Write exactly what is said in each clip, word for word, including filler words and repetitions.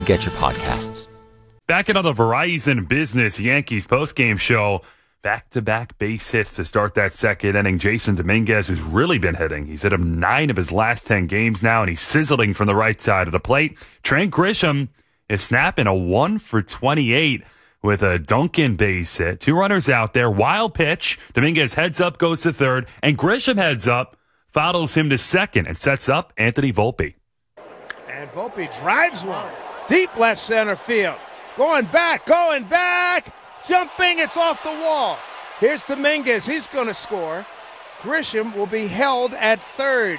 get your podcasts. Back into the Verizon Business Yankees postgame show. Back-to-back base hits to start that second inning. Jason Dominguez, who's really been hitting. He's hit him nine of his last ten games now, and he's sizzling from the right side of the plate. Trent Grisham is snapping a one for twenty-eight with a Duncan base hit. Two runners out there. Wild pitch. Dominguez heads up, goes to third, and Grisham heads up, follows him to second, and sets up Anthony Volpe. And Volpe drives one. Deep left center field. Going back, going back. Jumping, it's off the wall. Here's Dominguez. He's going to score. Grisham will be held at third.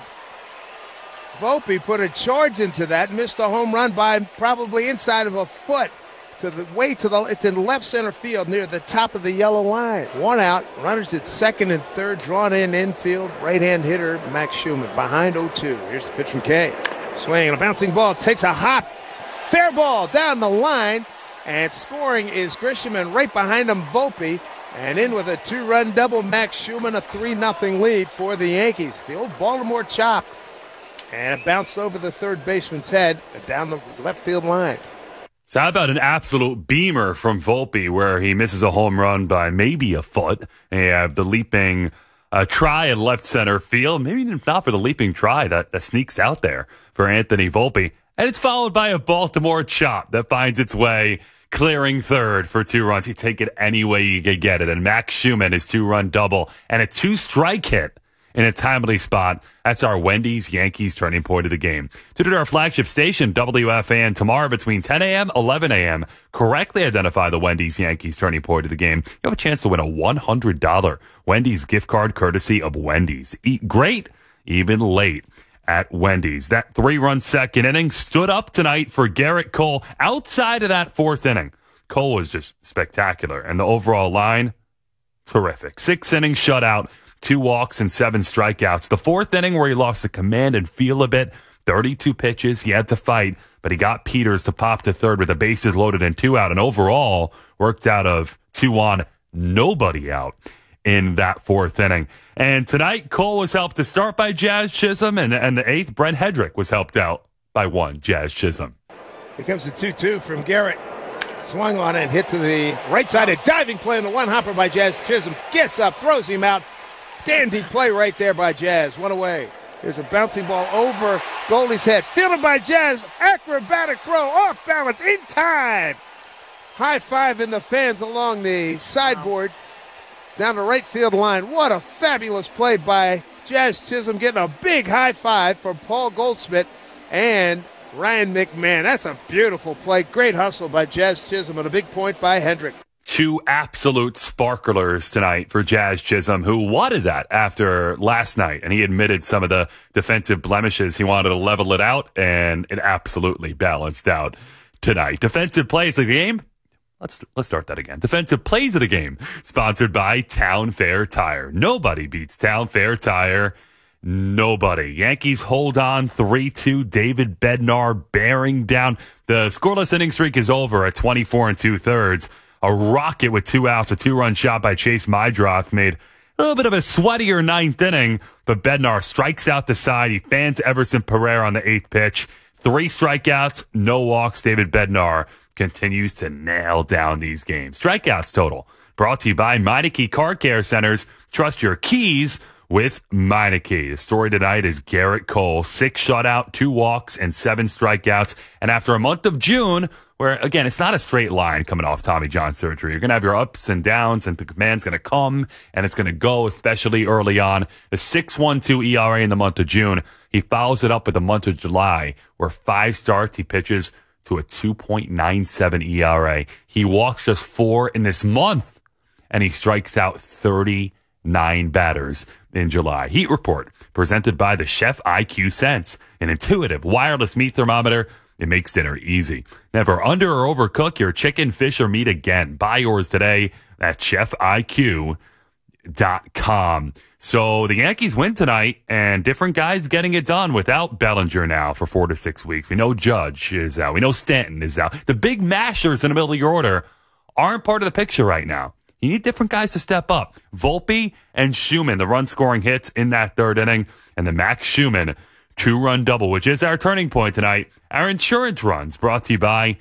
Volpe put a charge into that. Missed a home run by probably inside of a foot. To the way to the, it's in left center field near the top of the yellow line. One out. Runners at second and third. Drawn in infield. Right-hand hitter Max Schumann behind oh two. Here's the pitch from Kay. Swing and a bouncing ball. Takes a hop. Fair ball down the line, and scoring is Grisham, and right behind him Volpe, and in with a two-run double, Max Schumann, a three nothing lead for the Yankees. The old Baltimore chop, and it bounced over the third baseman's head and down the left field line. So how about an absolute beamer from Volpe where he misses a home run by maybe a foot, and you have the leaping uh, try in left center field, maybe not for the leaping try that, that sneaks out there for Anthony Volpe. And it's followed by a Baltimore chop that finds its way clearing third for two runs. You take it any way you can get it. And Max Schumann, his two-run double, and a two-strike hit in a timely spot. That's our Wendy's Yankees turning point of the game. Tune to our flagship station, W F A N, tomorrow between ten a.m. eleven a.m. Correctly identify the Wendy's Yankees turning point of the game. You have a chance to win a one hundred dollars Wendy's gift card courtesy of Wendy's. Eat great, even late at Wendy's. That three-run second inning stood up tonight for Garrett Cole. Outside of that fourth inning, Cole was just spectacular. And the overall line, terrific. Six innings shutout, two walks and seven strikeouts. The fourth inning where he lost the command and feel a bit, thirty-two pitches, he had to fight, but he got Peters to pop to third with the bases loaded and two out. And overall, worked out of two on, nobody out in that fourth inning. And tonight, Cole was helped to start by Jazz Chisholm, and, and the eighth, Brent Hedrick was helped out by one, Jazz Chisholm. Here comes the two two from Garrett. Swung on and hit to the right side. A diving play on the one-hopper by Jazz Chisholm. Gets up, throws him out. Dandy play right there by Jazz. One away. Here's a bouncing ball over Goldie's head. Fielded by Jazz. Acrobatic throw. Off balance. In time. High five in the fans along the sideboard. Down the right field line. What a fabulous play by Jazz Chisholm, getting a big high five for Paul Goldschmidt and Ryan McMahon. That's a beautiful play. Great hustle by Jazz Chisholm and a big point by Hendrick. Two absolute sparklers tonight for Jazz Chisholm, who wanted that after last night, and he admitted some of the defensive blemishes. He wanted to level it out, and it absolutely balanced out tonight. Defensive plays of the game. Let's let's start that again. Defensive plays of the game, sponsored by Town Fair Tire. Nobody beats Town Fair Tire. Nobody. Yankees hold on three two. David Bednar bearing down. The scoreless inning streak is over at twenty-four and two-thirds. A rocket with two outs, a two-run shot by Chase Mydroth made a little bit of a sweatier ninth inning, but Bednar strikes out the side. He fans Everson Pereira on the eighth pitch. Three strikeouts, no walks. David Bednar continues to nail down these games. Strikeouts total brought to you by Meineke Car Care Centers. Trust your keys with Meineke. The story tonight is Garrett Cole, six shutout, two walks, and seven strikeouts. And after a month of June, where, again, it's not a straight line coming off Tommy John surgery. You're going to have your ups and downs, and the command's going to come, and it's going to go, especially early on. The six point one two E R A in the month of June. He follows it up with the month of July, where five starts, he pitches to a two point nine seven E R A. He walks just four in this month, and he strikes out thirty-nine batters in July. Heat Report, presented by the Chef I Q Sense, an intuitive wireless meat thermometer. It makes dinner easy. Never under or overcook your chicken, fish, or meat again. Buy yours today at chef I Q dot com. So the Yankees win tonight, and different guys getting it done without Bellinger now for four to six weeks. We know Judge is out. We know Stanton is out. The big mashers in the middle of your order aren't part of the picture right now. You need different guys to step up. Volpe and Schumann, the run-scoring hits in that third inning, and the Max Schumann two-run double, which is our turning point tonight. Our insurance runs brought to you by